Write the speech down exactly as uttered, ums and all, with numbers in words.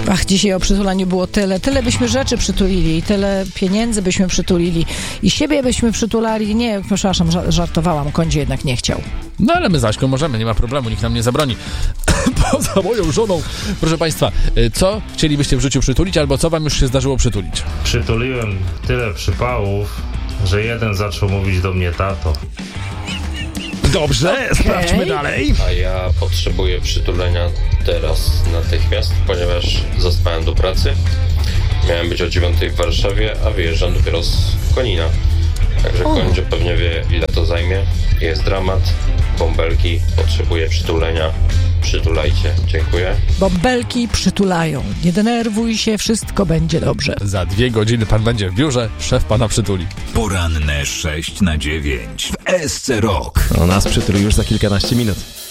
Ach, dzisiaj o przytulaniu było tyle. Tyle byśmy rzeczy przytulili i tyle pieniędzy byśmy przytulili i siebie byśmy przytulali. Nie, przepraszam, żartowałam. Kądzie jednak nie chciał. No ale my z Aśką możemy, nie ma problemu, nikt nam nie zabroni. Poza moją żoną. Proszę Państwa, co chcielibyście w życiu przytulić, albo co wam już się zdarzyło przytulić? Przytuliłem tyle przypałów, że jeden zaczął mówić do mnie tato. Dobrze, okay. Sprawdźmy dalej. A ja potrzebuję przytulenia teraz natychmiast, ponieważ zaspałem do pracy. Miałem być o dziewiątej w Warszawie, a wyjeżdżam dopiero z Konina. Także Kondzio pewnie wie, ile to zajmie. Jest dramat, bąbelki, potrzebuję przytulenia. Przytulajcie, dziękuję. Bąbelki przytulają. Nie denerwuj się, wszystko będzie dobrze. Za dwie godziny pan będzie w biurze, szef pana przytuli. Poranne sześć na dziewięć w S C Rock. O nas przytuli już za kilkanaście minut.